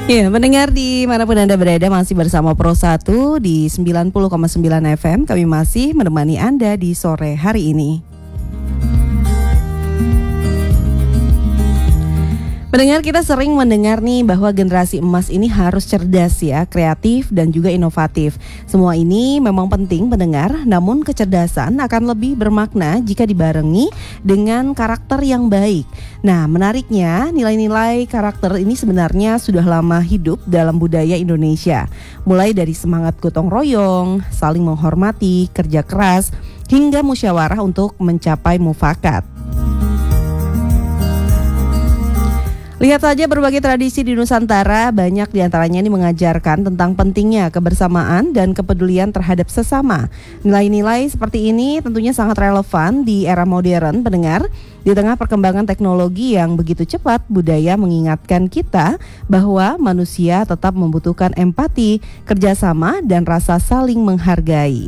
Ya, mendengar di manapun Anda berada masih bersama Pro 1 di 90,9 FM. Kami masih menemani Anda di sore hari ini. Pendengar, kita sering mendengar nih bahwa generasi emas ini harus cerdas ya, kreatif dan juga inovatif. Semua ini memang penting pendengar, namun kecerdasan akan lebih bermakna jika dibarengi dengan karakter yang baik. Nah, menariknya nilai-nilai karakter ini sebenarnya sudah lama hidup dalam budaya Indonesia. Mulai dari semangat gotong royong, saling menghormati, kerja keras, hingga musyawarah untuk mencapai mufakat. Lihat saja berbagai tradisi di Nusantara, banyak diantaranya ini mengajarkan tentang pentingnya kebersamaan dan kepedulian terhadap sesama. Nilai-nilai seperti ini tentunya sangat relevan di era modern, pendengar. Di tengah perkembangan teknologi yang begitu cepat, budaya mengingatkan kita bahwa manusia tetap membutuhkan empati, kerjasama, dan rasa saling menghargai.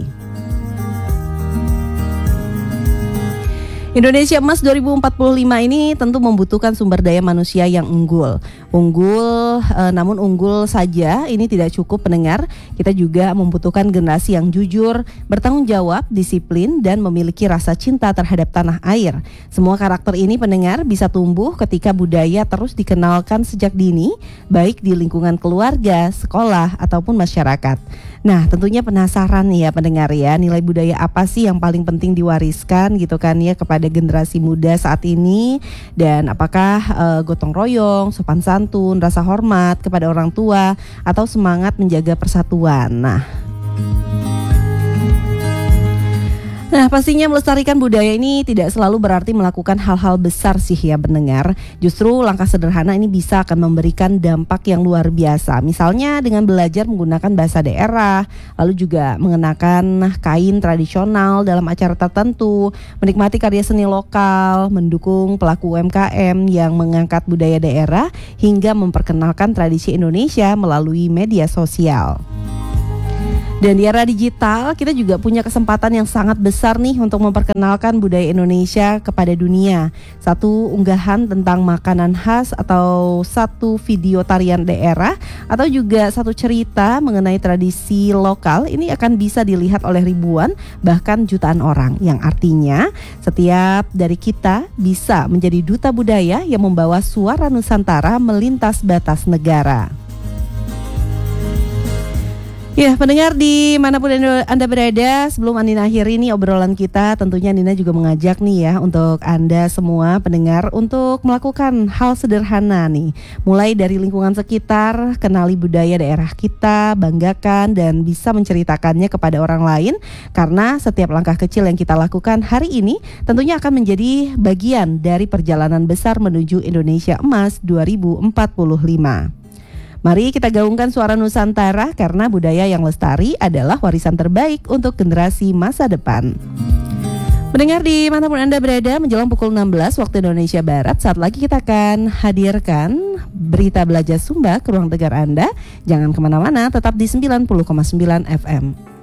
Indonesia Emas 2045 ini tentu membutuhkan sumber daya manusia yang unggul. Namun unggul saja ini tidak cukup pendengar. Kita juga membutuhkan generasi yang jujur, bertanggung jawab, disiplin, dan memiliki rasa cinta terhadap tanah air. Semua karakter ini pendengar bisa tumbuh ketika budaya terus dikenalkan sejak dini, baik di lingkungan keluarga, sekolah, ataupun masyarakat. Nah, tentunya penasaran nih ya pendengar ya, nilai budaya apa sih yang paling penting diwariskan gitu kan ya kepada generasi muda saat ini, dan apakah gotong royong, sopan santun, rasa hormat kepada orang tua, atau semangat menjaga persatuan. Nah, pastinya melestarikan budaya ini tidak selalu berarti melakukan hal-hal besar sih ya pendengar. Justru langkah sederhana ini bisa akan memberikan dampak yang luar biasa. Misalnya dengan belajar menggunakan bahasa daerah, lalu juga mengenakan kain tradisional dalam acara tertentu, menikmati karya seni lokal, mendukung pelaku UMKM yang mengangkat budaya daerah, hingga memperkenalkan tradisi Indonesia melalui media sosial. Dan di era digital, kita juga punya kesempatan yang sangat besar nih untuk memperkenalkan budaya Indonesia kepada dunia. Satu unggahan tentang makanan khas, atau satu video tarian daerah, atau juga satu cerita mengenai tradisi lokal, ini akan bisa dilihat oleh ribuan, bahkan jutaan orang. Yang artinya, setiap dari kita bisa menjadi duta budaya yang membawa suara Nusantara melintas batas negara. Ya, pendengar dimanapun Anda berada, sebelum Nina akhiri nih obrolan kita, tentunya Nina juga mengajak nih ya untuk Anda semua pendengar untuk melakukan hal sederhana nih. Mulai dari lingkungan sekitar, kenali budaya daerah kita, banggakan dan bisa menceritakannya kepada orang lain. Karena setiap langkah kecil yang kita lakukan hari ini tentunya akan menjadi bagian dari perjalanan besar menuju Indonesia Emas 2045. Mari kita gaungkan suara Nusantara, karena budaya yang lestari adalah warisan terbaik untuk generasi masa depan. Mendengar di manapun Anda berada, menjelang pukul 16 waktu Indonesia Barat, saat lagi kita akan hadirkan berita belajar Sumba ke ruang dengar Anda. Jangan kemana-mana, tetap di 90,9 FM.